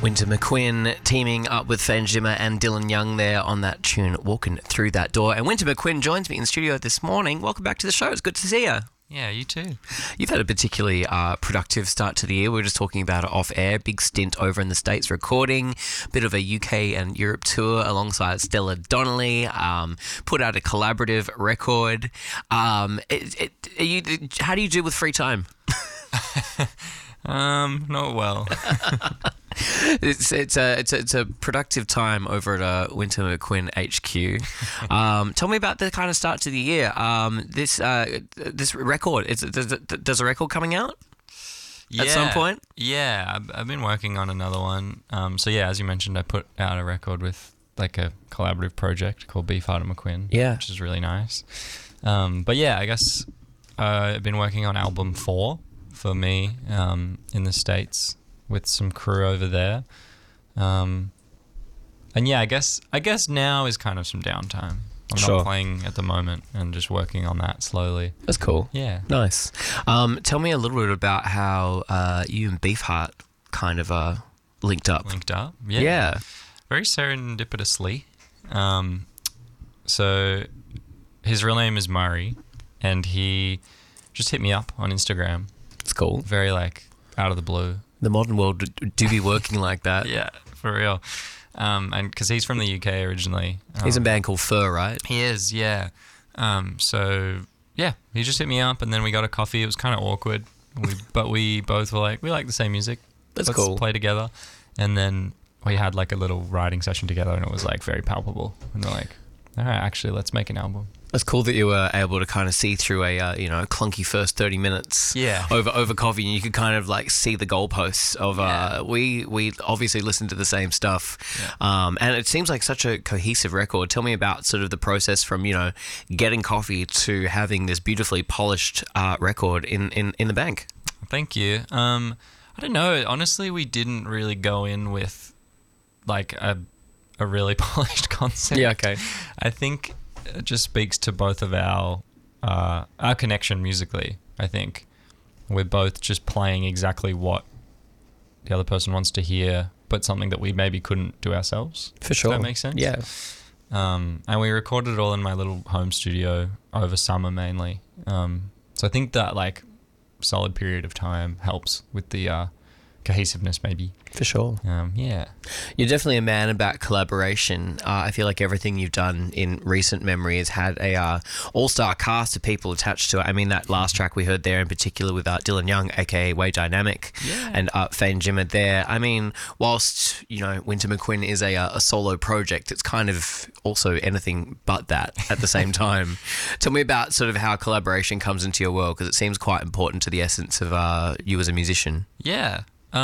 Winter McQuinn teaming up with Fane Jimmer and Dylan Young there on that tune, Walking Through That Door. And Winter McQuinn joins me in the studio this morning. Welcome back to the show. It's good to see you. Yeah, you too. You've had a particularly productive start to the year. We were just talking about it off air. Big stint over in the States recording, bit of a UK and Europe tour alongside Stella Donnelly. Put out a collaborative record. How do you do with free time? Not well. It's a productive time over at Winter McQuinn HQ. Tell me about the kind of start to the year. This record, does a record coming out at some point? Yeah, I've been working on another one. So yeah, as you mentioned, I put out a record with like a collaborative project called Beefheart and McQuinn. Yeah, which is really nice. But yeah, I guess I've been working on album 4 for me in the States with some crew over there. And yeah, I guess now is kind of some downtime. I'm not playing at the moment and just working on that slowly. That's cool. Yeah. Nice. Tell me a little bit about how you and Beefheart kind of linked up. Yeah. Very serendipitously. So his real name is Murray, and he just hit me up on Instagram. It's cool. Very like out of the blue. The modern world do be working like that. Yeah, for real. And because he's from the UK originally. He's in a band called Fur, right? He is, yeah. So, yeah, he just hit me up and then we got a coffee. It was kind of awkward. But we both were like, we like the same music. Let's cool. Play together. And then we had like a little writing session together and it was like very palpable. And we're like, all right, actually, let's make an album. It's cool that you were able to kind of see through a clunky first 30 minutes over coffee, and you could kind of like see the goalposts of we obviously listened to the same stuff, and it seems like such a cohesive record. Tell me about sort of the process from getting coffee to having this beautifully polished record in the bank. Thank you. I don't know. Honestly, we didn't really go in with like a really polished concept. Yeah. Okay. I think it just speaks to both of our connection musically. I think we're both just playing exactly what the other person wants to hear, but something that we maybe couldn't do ourselves. For sure. Does that make sense? Yeah. And we recorded it all in my little home studio over summer mainly. So I think that like solid period of time helps with the cohesiveness maybe. For sure. Yeah. You're definitely a man about collaboration. I feel like everything you've done in recent memory has had a all-star cast of people attached to it. I mean, that last track we heard there in particular with Dylan Young, aka Way Dynamic, and Fane Jimmer there. I mean, whilst, Winter McQuinn is a solo project, it's kind of also anything but that at the same time. Tell me about sort of how collaboration comes into your world, because it seems quite important to the essence of you as a musician. Yeah.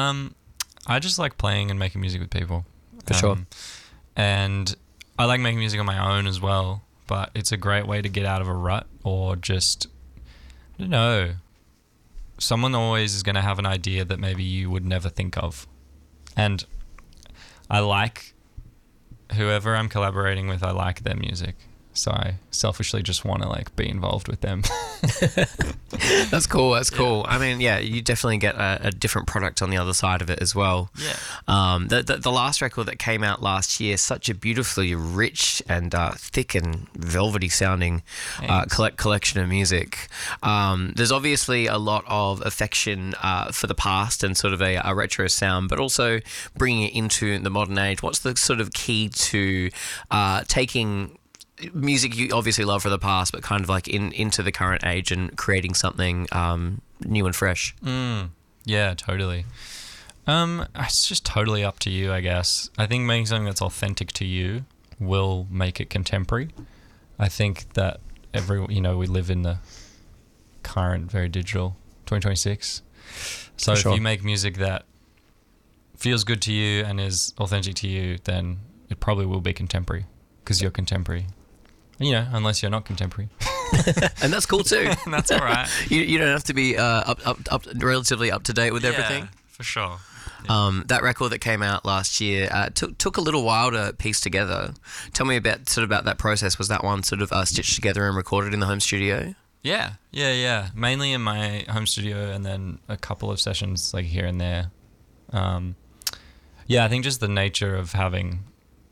I just like playing and making music with people. For sure. And I like making music on my own as well, but it's a great way to get out of a rut or just, I don't know, someone always is going to have an idea that maybe you would never think of. And I like whoever I'm collaborating with, I like their music. So I selfishly just want to like be involved with them. That's cool. I mean, yeah, you definitely get a different product on the other side of it as well. Yeah. The last record that came out last year, such a beautifully rich and thick and velvety sounding collection of music. There's obviously a lot of affection for the past and sort of a retro sound, but also bringing it into the modern age. What's the sort of key to taking music you obviously love for the past, but kind of like into the current age and creating something new and fresh? Yeah, totally. It's just totally up to you, I guess. I think making something that's authentic to you will make it contemporary. I think that we live in the current, very digital 2026. So if you make music that feels good to you and is authentic to you, then it probably will be contemporary because you're contemporary. Unless you're not contemporary. And that's cool too. That's all right. You don't have to be relatively up to date with everything. For sure. That record that came out last year took a little while to piece together. Tell me about that process. Was that one sort of stitched together and recorded in the home studio? Yeah. Mainly in my home studio, and then a couple of sessions like here and there. Yeah, I think just the nature of having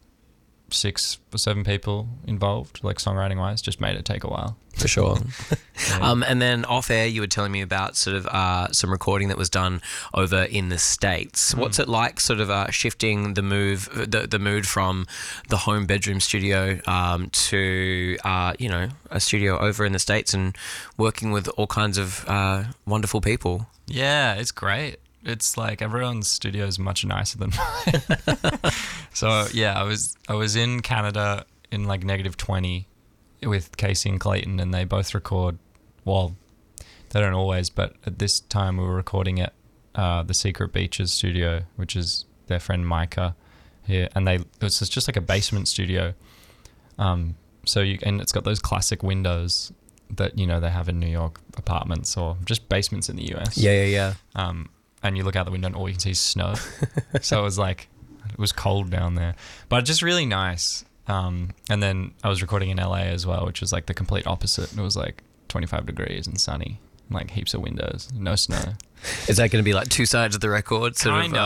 6 or 7 people involved, like songwriting wise, just made it take a while. For sure. Yeah. And then off air, you were telling me about sort of some recording that was done over in the States. What's it like, sort of shifting the mood from the home bedroom studio to a studio over in the States and working with all kinds of wonderful people? Yeah, it's great. It's like everyone's studio is much nicer than mine. So yeah, I was in Canada in like -20 with Casey and Clayton, and they both record. Well, they don't always, but at this time we were recording at the Secret Beaches studio, which is their friend Micah here, and it's just like a basement studio. And it's got those classic windows that they have in New York apartments or just basements in the US. Yeah. And you look out the window and all you can see is snow. So it was cold down there, but just really nice. And then I was recording in LA as well, which was like the complete opposite. It was like 25 degrees and sunny, like heaps of windows, no snow. Is that going to be like two sides of the record, sort Kinda.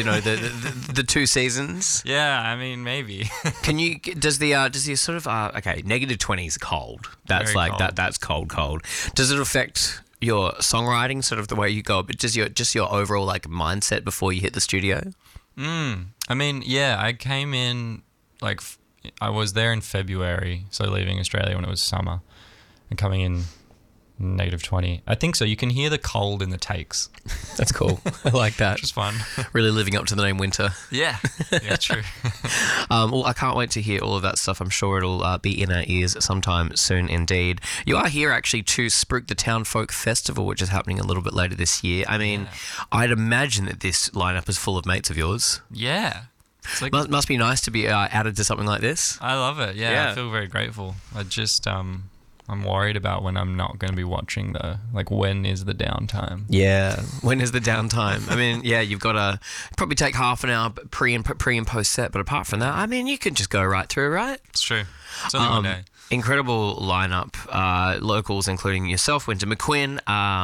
of, the two seasons? Yeah, I mean, maybe. Does the sort of -20 is cold? That's Very like cold. that's cold. Does it affect your songwriting, sort of the way you go, but just your overall like mindset before you hit the studio? I mean, yeah, I came in I was there in February, so leaving Australia when it was summer and coming in -20. I think so. You can hear the cold in the takes, That's cool. I like that. which is fun. Really living up to the name Winter. Yeah, true. Well, I can't wait to hear all of that stuff. I'm sure it'll be in our ears sometime soon indeed. You are here actually to spruik the Town Folk Festival, which is happening a little bit later this year. I mean, I'd imagine that this lineup is full of mates of yours. Yeah. It's like, Must be nice to be added to something like this. I love it. Yeah, Yeah. I feel very grateful. I just I'm worried about when I'm not going to be watching when is the downtime? Yeah. When is the downtime? I mean, yeah, you've got to probably take half an hour pre and post set, but apart from that, I mean, you can just go right through, right? It's true. It's only one day. Incredible lineup, locals including yourself, Winter McQueen,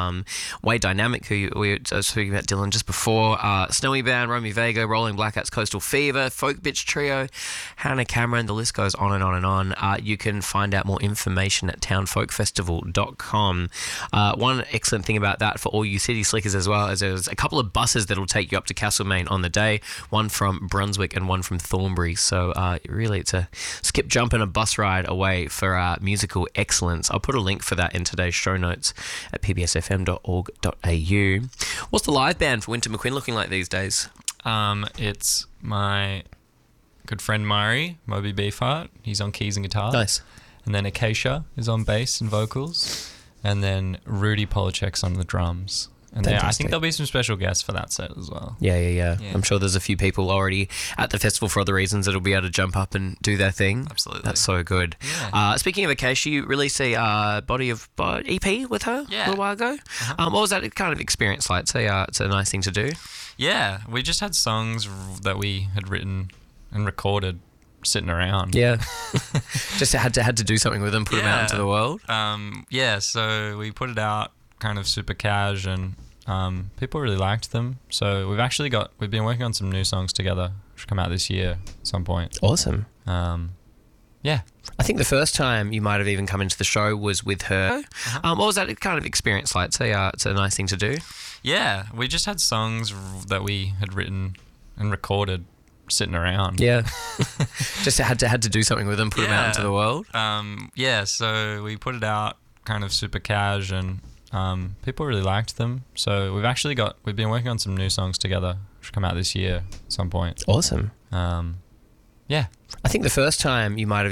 Way Dynamic, who we were speaking about Dylan just before, Snowy Band, Romy Vega, Rolling Blackouts, Coastal Fever, Folk Bitch Trio, Hannah Cameron, the list goes on and on and on. You can find out more information at townfolkfestival.com. One excellent thing about that for all you city slickers as well is there's a couple of buses that'll take you up to Castlemaine on the day, one from Brunswick and one from Thornbury. So really it's a skip, jump and a bus ride away for musical excellence. I'll put a link for that in today's show notes at pbsfm.org.au. What's the live band for Winter McQueen looking like these days? It's my good friend Murray, Moby Beefheart. He's on keys and guitar. Nice. And then Acacia is on bass and vocals. And then Rudy Polachek's on the drums. And I Fantastic. think there'll be some special guests for that set as well. Yeah. I'm sure there's a few people already at the festival for other reasons that'll be able to jump up and do their thing. Absolutely. That's so good. Yeah. Speaking of Acacia, you released a body of EP with her a little while ago. What was that kind of experience like? It's a nice thing to do. Yeah, we just had songs that we had written and recorded sitting around. Yeah. Just had to do something with them, put them out into the world. So we put it out kind of super cash and people really liked them. So we've been working on some new songs together, which will come out this year at some point. Awesome. Yeah. I think the first time you might have even come into the show was with her. What was that kind of experience like? It's a nice thing to do. Yeah, we just had songs that we had written and recorded sitting around. Yeah. Just had to do something with them, put them out into the world. So we put it out kind of super cash and people really liked them. So we've been working on some new songs together, which will come out this year at some point. Awesome. Yeah. I think the first time you might have